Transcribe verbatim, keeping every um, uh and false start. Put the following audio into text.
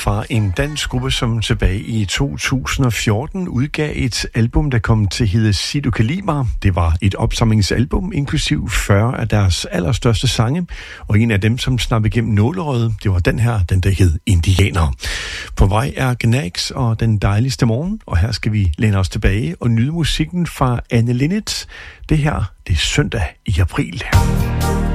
fra en dansk gruppe, som tilbage i to tusind og fjorten udgav et album, der kom til at hedde Sig du kan lide mig. Det var et opsamlingsalbum, inklusiv fyrre af deres allerstørste sange, og en af dem, som snappede igennem nålerøjet, det var den her, den der hed Indianer. På vej er Gnags og Den dejligste morgen, og her skal vi læne os tilbage og nyde musikken fra Anne Linnet. Det her, det er søndag i april.